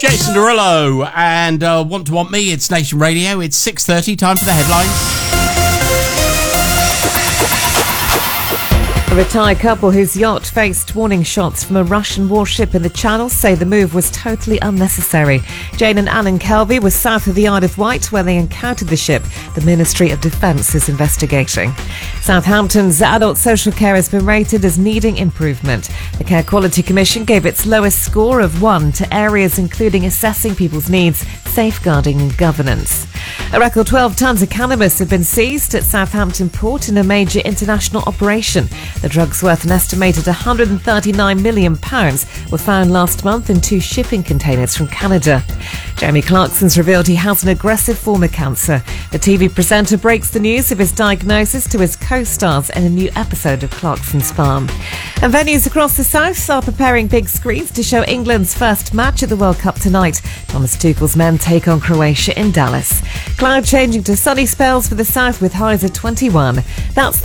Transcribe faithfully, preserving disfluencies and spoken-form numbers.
Jason Derulo and uh, Want to Want Me. It's Nation Radio. It's six thirty. Time for the headlines. A retired couple whose yacht faced warning shots from a Russian warship in the Channel say the move was totally unnecessary. Jane and Alan Kelby were south of the Isle of Wight where they encountered the ship. The Ministry of Defence is investigating. Southampton's adult social care has been rated as needing improvement. The Care Quality Commission gave its lowest score of one to areas including assessing people's needs, safeguarding and governance. A record twelve tonnes of cannabis have been seized at Southampton Port in a major international operation. The drugs, worth an estimated one hundred thirty-nine million pounds, were found last month in two shipping containers from Canada. Jeremy Clarkson's revealed he has an aggressive form of cancer. The T V presenter breaks the news of his diagnosis to his co-stars in a new episode of Clarkson's Farm. And venues across the south are preparing big screens to show England's first match at the World Cup tonight. Thomas Tuchel's men take on Croatia in Dallas. Cloud changing to sunny spells for the south with highs of twenty-one. That's